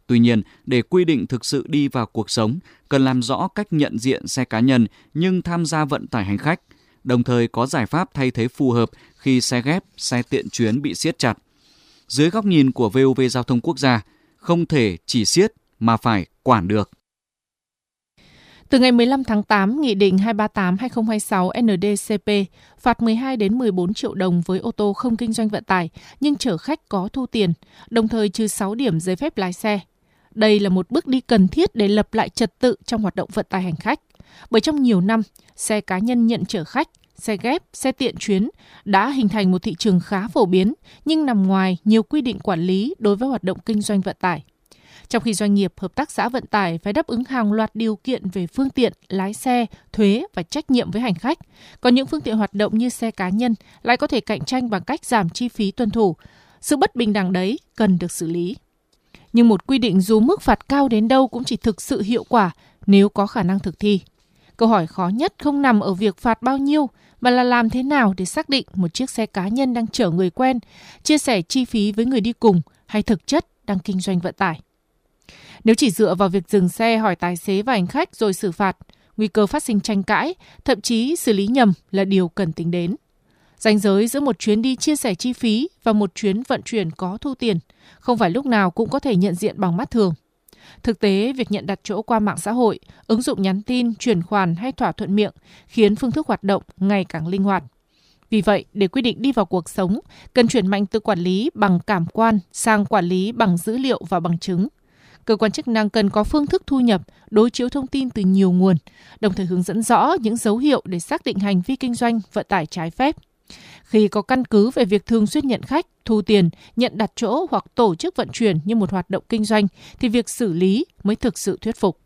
Tuy nhiên, để quy định thực sự đi vào cuộc sống, cần làm rõ cách nhận diện xe cá nhân nhưng tham gia vận tải hành khách, đồng thời có giải pháp thay thế phù hợp khi xe ghép, xe tiện chuyến bị siết chặt. Dưới góc nhìn của VOV Giao thông Quốc gia, không thể chỉ siết mà phải quản được. Từ ngày 15 tháng 8, Nghị định 238/2026 NĐ-CP phạt 12 đến 14 triệu đồng với ô tô không kinh doanh vận tải nhưng chở khách có thu tiền, đồng thời trừ 6 điểm giấy phép lái xe. Đây là một bước đi cần thiết để lập lại trật tự trong hoạt động vận tải hành khách. Bởi trong nhiều năm, xe cá nhân nhận chở khách, xe ghép, xe tiện chuyến đã hình thành một thị trường khá phổ biến nhưng nằm ngoài nhiều quy định quản lý đối với hoạt động kinh doanh vận tải. Trong khi doanh nghiệp, hợp tác xã vận tải phải đáp ứng hàng loạt điều kiện về phương tiện, lái xe, thuế và trách nhiệm với hành khách, còn những phương tiện hoạt động như xe cá nhân lại có thể cạnh tranh bằng cách giảm chi phí tuân thủ. Sự bất bình đẳng đấy cần được xử lý. Nhưng một quy định dù mức phạt cao đến đâu cũng chỉ thực sự hiệu quả nếu có khả năng thực thi. Câu hỏi khó nhất không nằm ở việc phạt bao nhiêu, mà là làm thế nào để xác định một chiếc xe cá nhân đang chở người quen, chia sẻ chi phí với người đi cùng hay thực chất đang kinh doanh vận tải. Nếu chỉ dựa vào việc dừng xe hỏi tài xế và hành khách rồi xử phạt, nguy cơ phát sinh tranh cãi, thậm chí xử lý nhầm là điều cần tính đến. Ranh giới giữa một chuyến đi chia sẻ chi phí và một chuyến vận chuyển có thu tiền không phải lúc nào cũng có thể nhận diện bằng mắt thường. Thực tế, việc nhận đặt chỗ qua mạng xã hội, ứng dụng nhắn tin, chuyển khoản hay thỏa thuận miệng khiến phương thức hoạt động ngày càng linh hoạt. Vì vậy, để quy định đi vào cuộc sống, cần chuyển mạnh từ quản lý bằng cảm quan sang quản lý bằng dữ liệu và bằng chứng. Cơ quan chức năng cần có phương thức thu nhập, đối chiếu thông tin từ nhiều nguồn, đồng thời hướng dẫn rõ những dấu hiệu để xác định hành vi kinh doanh vận tải trái phép. Khi có căn cứ về việc thường xuyên nhận khách, thu tiền, nhận đặt chỗ hoặc tổ chức vận chuyển như một hoạt động kinh doanh, thì việc xử lý mới thực sự thuyết phục.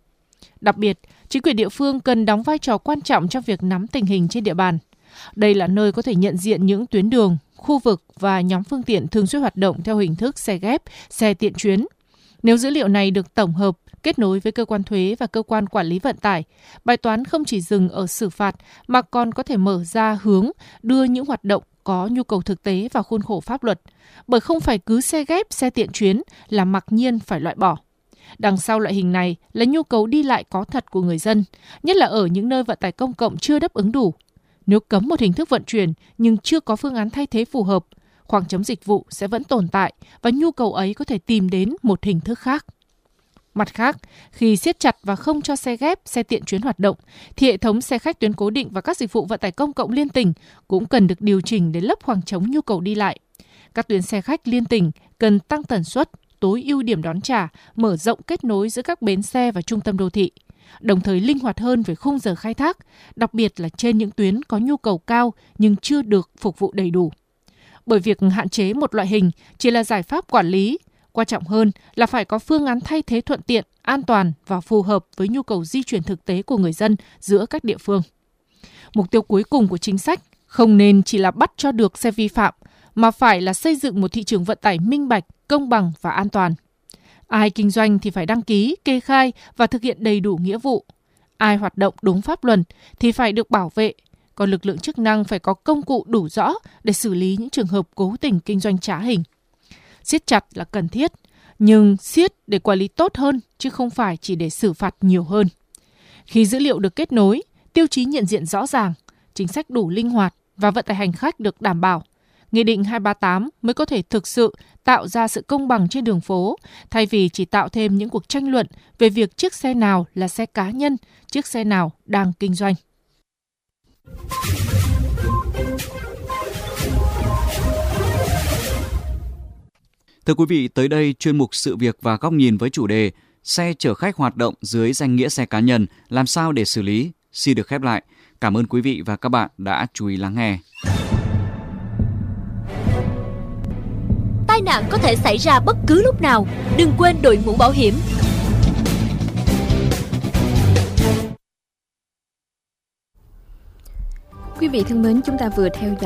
Đặc biệt, chính quyền địa phương cần đóng vai trò quan trọng trong việc nắm tình hình trên địa bàn. Đây là nơi có thể nhận diện những tuyến đường, khu vực và nhóm phương tiện thường xuyên hoạt động theo hình thức xe ghép, xe tiện chuyến. Nếu dữ liệu này được tổng hợp, kết nối với cơ quan thuế và cơ quan quản lý vận tải, bài toán không chỉ dừng ở xử phạt mà còn có thể mở ra hướng đưa những hoạt động có nhu cầu thực tế vào khuôn khổ pháp luật, bởi không phải cứ xe ghép, xe tiện chuyến là mặc nhiên phải loại bỏ. Đằng sau loại hình này là nhu cầu đi lại có thật của người dân, nhất là ở những nơi vận tải công cộng chưa đáp ứng đủ. Nếu cấm một hình thức vận chuyển nhưng chưa có phương án thay thế phù hợp, khoảng trống dịch vụ sẽ vẫn tồn tại và nhu cầu ấy có thể tìm đến một hình thức khác. Mặt khác, khi siết chặt và không cho xe ghép, xe tiện chuyến hoạt động, thì hệ thống xe khách tuyến cố định và các dịch vụ vận tải công cộng liên tỉnh cũng cần được điều chỉnh để lấp khoảng trống nhu cầu đi lại. Các tuyến xe khách liên tỉnh cần tăng tần suất, tối ưu điểm đón trả, mở rộng kết nối giữa các bến xe và trung tâm đô thị, đồng thời linh hoạt hơn về khung giờ khai thác, đặc biệt là trên những tuyến có nhu cầu cao nhưng chưa được phục vụ đầy đủ. Bởi việc hạn chế một loại hình chỉ là giải pháp quản lý, quan trọng hơn là phải có phương án thay thế thuận tiện, an toàn và phù hợp với nhu cầu di chuyển thực tế của người dân giữa các địa phương. Mục tiêu cuối cùng của chính sách không nên chỉ là bắt cho được xe vi phạm, mà phải là xây dựng một thị trường vận tải minh bạch, công bằng và an toàn. Ai kinh doanh thì phải đăng ký, kê khai và thực hiện đầy đủ nghĩa vụ. Ai hoạt động đúng pháp luật thì phải được bảo vệ. Còn lực lượng chức năng phải có công cụ đủ rõ để xử lý những trường hợp cố tình kinh doanh trá hình. Siết chặt là cần thiết, nhưng siết để quản lý tốt hơn chứ không phải chỉ để xử phạt nhiều hơn. Khi dữ liệu được kết nối, tiêu chí nhận diện rõ ràng, chính sách đủ linh hoạt và vận tải hành khách được đảm bảo, Nghị định 238 mới có thể thực sự tạo ra sự công bằng trên đường phố, thay vì chỉ tạo thêm những cuộc tranh luận về việc chiếc xe nào là xe cá nhân, chiếc xe nào đang kinh doanh. Thưa quý vị, tới đây chuyên mục Sự việc và góc nhìn với chủ đề xe chở khách hoạt động dưới danh nghĩa xe cá nhân, làm sao để xử lý xin được khép lại. Cảm ơn quý vị và các bạn đã chú ý lắng nghe. Tai nạn có thể xảy ra bất cứ lúc nào, đừng quên đội mũ bảo hiểm. Quý vị thân mến, chúng ta vừa theo dõi